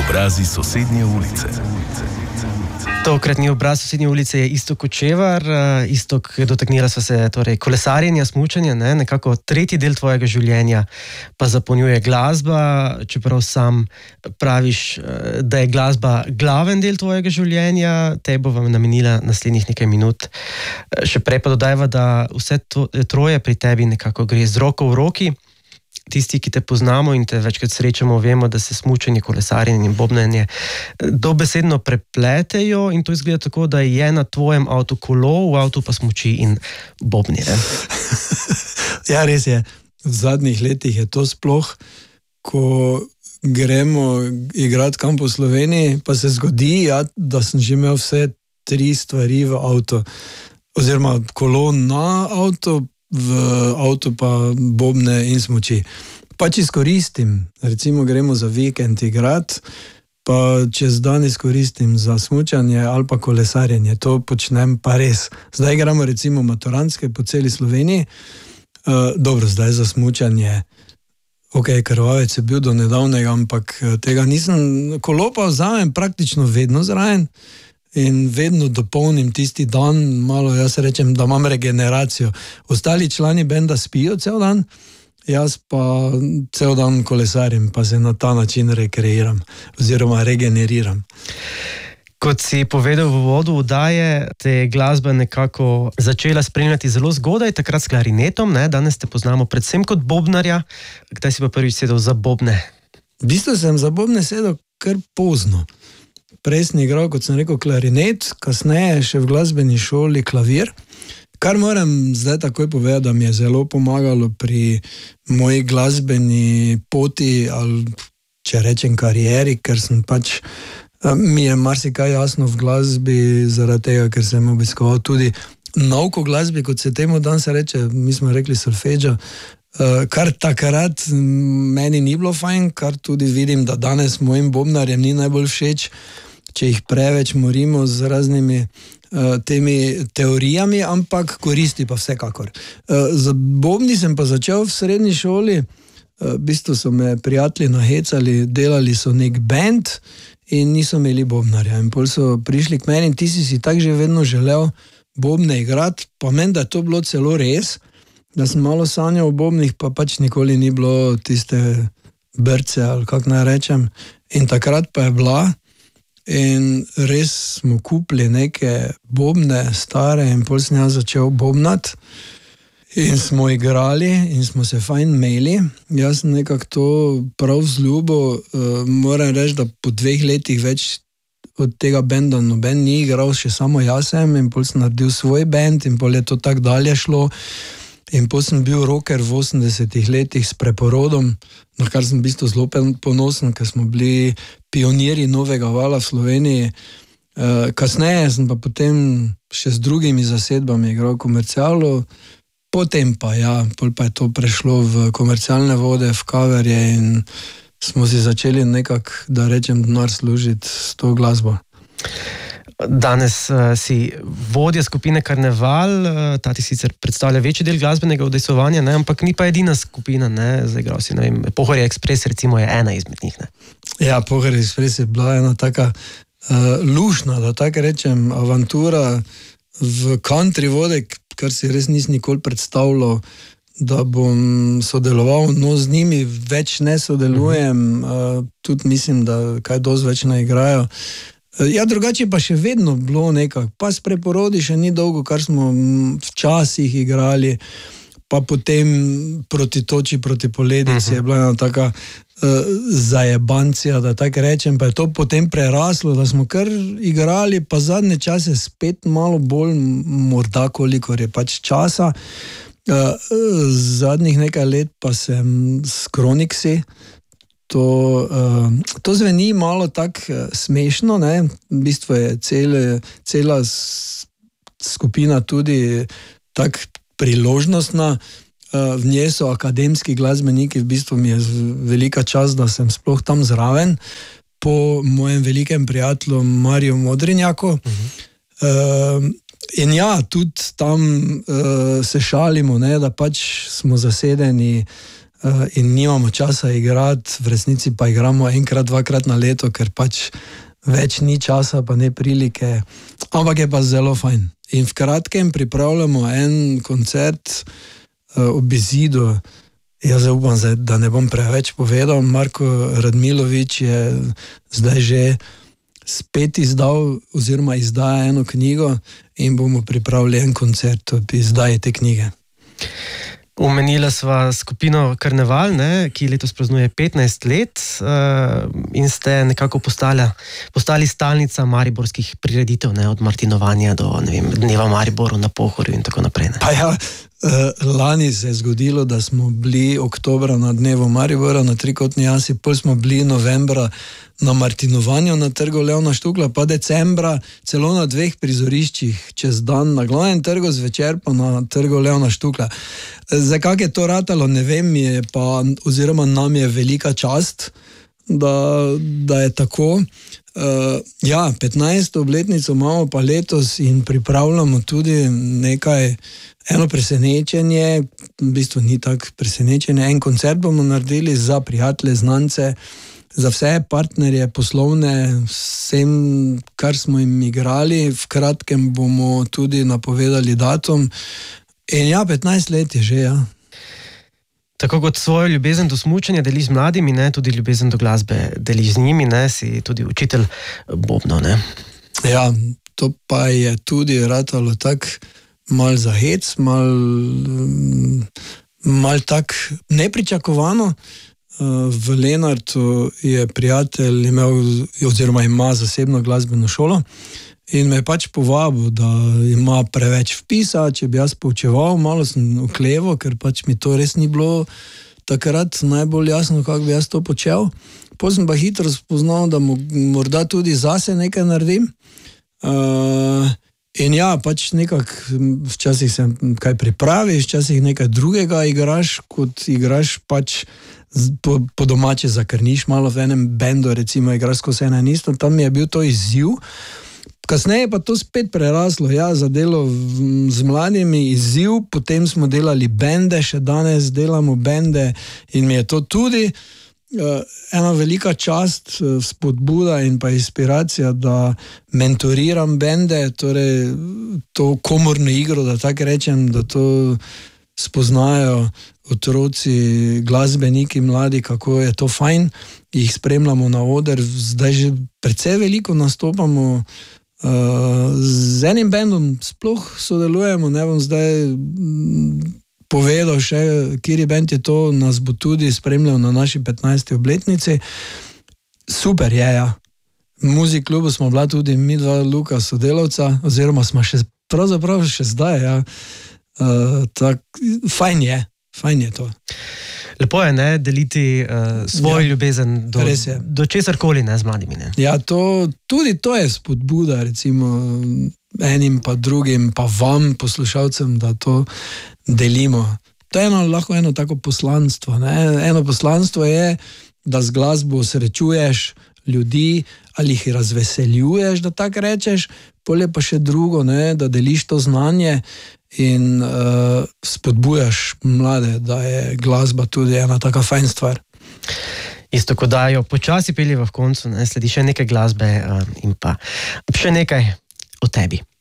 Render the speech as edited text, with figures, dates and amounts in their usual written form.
Obrazi sosednje ulice. Tokratni obraz sosednje ulice je Iztok Kočevar. Iztok, dotaknila sva se torej kolesarjenja, smučanja, nekako tretji del tvojega življenja pa zapolnjuje glasba, čeprav sam praviš, da je glasba glaven del tvojega življenja. Te bova namenila naslednjih nekaj minut. Še prej pa dodajva, da vse troje pri tebi nekako gre z roko v roki. Tisti, ki te poznamo in te večkrat srečamo, vemo, da se smučanje, kolesarjenje in bobnanje dobesedno prepletejo in to izgleda tako, da je na tvojem avtu kolo, v avtu pa smuči in bobni. Ja, res je. V zadnjih letih je to sploh, ko gremo igrati kam po Sloveniji, pa se zgodi, da sem že imel vse 3 stvari v avtu. Oziroma kolo na avtu, v avtu pa bobne in smuči. Pač izkoristim, recimo gremo za vikend igrati, pa čez dan izkoristim za smučanje ali pa kolesarjenje. To počnem pa res. Zdaj igramo recimo maturantske po celi Sloveniji. Dobro, zdaj za smučanje. Ok, krvavec je bil do nedavnega, ampak tega nisem. Kolo pa vzamem praktično vedno zraven. In vedno dopolnim tisti dan, malo jaz rečem, da imam regeneracijo. Ostali člani benda spijo cel dan, jaz pa cel dan kolesarim, pa se na ta način rekreiram oziroma regeneriram. Kot si povedal v uvodu oddaje, te je glasba nekako začela spremljati zelo zgodaj, takrat s klarinetom, danes te poznamo predvsem kot bobnarja. Kdaj si pa prvič sedel za bobne? V bistvu sem za bobne sedel kar pozno. Prej sem igral, kot sem rekel, klarinet, kasneje še v glasbeni šoli klavir, kar moram zdaj takoj povedati, da mi je zelo pomagalo pri moji glasbeni poti ali, če rečem, karieri, ker sem pač, mi je marsikaj jasno v glasbi, zaradi tega, ker sem obiskoval tudi nauko glasbi, kot se temu danes reče, mi smo rekli solfeggio, kar takrat meni ni bilo fajn, kar tudi vidim, da danes mojim bobnarjem ni najbolj všeč, če jih preveč morimo z raznimi temi teorijami, ampak koristi pa vsekakor. Za bobni sem pa začel v srednji šoli, v bistvu so me prijatelji nahecali, delali so nek band in niso imeli bobnarja. In potem so prišli k meni in ti si tak že vedno želel bobne igrati, pa meni, da je to bilo celo res, da sem malo sanjal o bobnih, pa pač nikoli ni bilo tiste brce ali kako naj rečem. In takrat pa je bila in res smo kupili neke bobne stare in potem sem jaz začel bobnati in smo igrali in smo se fajn imeli. Jaz sem nekako to prav vzljubil, moram reči, da po 2 letih več od tega benda noben ni igral, še samo jaz sem in potem sem naredil svoj bend in potem je to tako dalje šlo. In potem sem bil rocker v 80-ih letih s Preporodom, na kar sem v bistvu zelo ponosen, ker smo bili pionirji novega vala v Sloveniji. Kasneje sem pa potem še z drugimi zasedbami igral komercialo, potem pa potem pa je to prešlo v komercialne vode, v coverje in smo si začeli nekako, da rečem, denar služiti s to glasbo. Danes si vodja skupine Karneval, ta ti sicer predstavlja večji del glasbenega udejstvovanja, ampak ni pa edina skupina, zaigral si, Pohorje Express recimo je ena izmed njih. Ja, Pohorje Express je bila ena taka lušna, da tako rečem, avantura v country vode, kar si res nisem nikoli predstavljal, da bom sodeloval, z njimi več ne sodelujem, tudi mislim, da kaj dosti več ne igrajo. Ja, drugače pa še vedno bilo nekako, pa s Preporodi še ni dolgo, kar smo včasih igrali, pa potem Proti toči, proti poledici je bila ena taka zajebancija, da tako rečem, pa je to potem preraslo, da smo kar igrali, pa zadnje čase spet malo bolj, morda kolikor je pač časa. Zadnjih nekaj let pa sem s Kroniksi. To zveni malo tako smešno, v bistvu je cela skupina tudi tako priložnostna, v njej so akademski glasbeniki, v bistvu mi je velika čast, da sem sploh tam zraven, po mojem velikem prijatelju Mariju Modrinjaku. In tudi tam se šalimo, da pač smo zasedeni in nimamo časa igrati, v resnici pa igramo enkrat, dvakrat na leto, ker pač več ni časa, pa ne prilike, ampak je pa zelo fajn. In v kratkem pripravljamo en koncert ob izidu. Jaz upam, da ne bom preveč povedal. Marko Radmilovič je zdaj že spet izdal oziroma izdaja eno knjigo in bomo pripravili en koncert ob izdaji te knjige. Omenila sva skupino Karneval, ne, ki letos praznuje 15 let in ste nekako postali stalnica mariborskih prireditev, ne, od martinovanja do, ne vem, dneva Mariboru na Pohorju in tako naprej. Ne. Pa ja, lani se je zgodilo, da smo bili oktobra na dnevu Maribora na Trikotni jasi, pol smo bili novembra na martinovanju na trgu Leona Štukla, pa decembra celo na 2 prizoriščih, čez dan na Glavnem trgu, zvečer pa na trgu Leona Štukla. Zdaj, kak je to ratalo, ne vem, oziroma nam je velika čast, da je tako. Ja, 15. obletnico imamo pa letos in pripravljamo tudi eno presenečenje, v bistvu ni tako presenečenje, en koncert bomo naredili za prijatelje, znance, za vse partnerje poslovne, vsem, kar smo jim igrali. V kratkem bomo tudi napovedali datum. In ja, 15 let je že, ja. Tako kot svojo ljubezen do smučanja deliš z mladimi, ne, tudi ljubezen do glasbe deliš z njimi, ne, si tudi učitelj bobnov, ne. Ja, to pa je tudi ratalo tako malo za hec, malo tako nepričakovano. V Lenartu je prijatelj imel oziroma ima zasebno glasbeno šolo in me je pač povabil, da ima preveč vpisa, če bi jaz poučeval, malo sem okleval, ker pač mi to res ni bilo takrat najbolj jasno, kako bi jaz to počel. Potem sem pa hitro spoznal, da morda tudi zase nekaj naredim. In ja, pač nekako včasih se kaj pripraviš, včasih nekaj drugega igraš, kot igraš pač po domače zakrniš malo v enem bendu, recimo igraš skozi eno in isto, tam je bil to izziv. Kasneje pa to spet preraslo, ja, za delo z mladimi izziv, potem smo delali bende, še danes delamo bende in mi je to tudi ena velika čast, spodbuda in pa inspiracija, da mentoriram bende, torej to komorno igro, da tako rečem, da to spoznajo otroci, glasbeniki, mladi, kako je to fajn, jih spremljamo na oder, zdaj že precej veliko nastopamo, z enim bendom sploh sodelujemo, ne bom zdaj povedal še, kateri bend je to, nas bo tudi spremljal na naši 15. obletnici. Super je, ja. V Muzik klubu smo bila tudi mi dva Luka sodelavca, oziroma smo pravzaprav še zdaj, ja. Fajn je to. Lepo je, ne, deliti svojo ljubezen do česarkoli, ne, z mladimi, ne. Ja, tudi to je spodbuda, recimo enim pa drugim, pa vam, poslušalcem, da to delimo. To je lahko eno tako poslanstvo, ne. Eno poslanstvo je, da z glasbo srečuješ ljudi ali jih razveseljuješ, da tako rečeš, potem pa še drugo, ne, da deliš to znanje in spodbujaš mlade, da je glasba tudi ena taka fajn stvar. Isto, ko dajo počasi peljeva v koncu, ne, sledi še nekaj glasbe in pa še nekaj o tebi.